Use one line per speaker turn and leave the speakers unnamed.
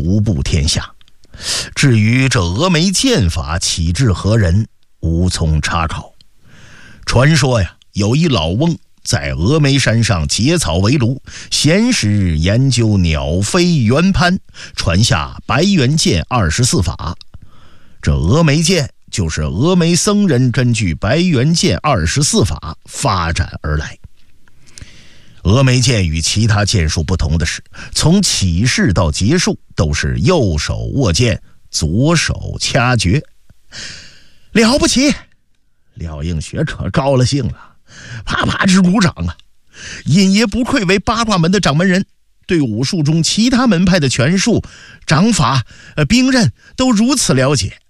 独步天下。至于这峨眉剑法起至何人，无从查考。传说呀，有一老翁在峨眉山上结草为炉，闲时研究鸟飞猿攀，传下白猿剑24法。这峨眉剑就是峨眉僧人根据白猿剑24法发展而来。峨眉剑与其他剑术不同的是，从起势到结束都是右手握剑，左手掐诀。了不起！廖应学可高了兴了，啪啪直鼓掌啊！尹爷不愧为八卦门的掌门人，对武术中其他门派的拳术、掌法、兵刃都如此了解。